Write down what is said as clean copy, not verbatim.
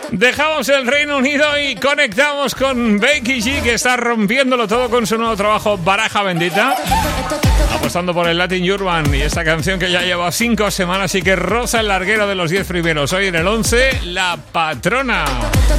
Dejamos el Reino Unido y conectamos con Becky G, que está rompiéndolo todo con su nuevo trabajo Baraja Bendita, apostando por el Latin Urban, y esta canción que ya lleva 5 semanas y que roza el larguero de los 10 primeros. Hoy en el 11, La Patrona.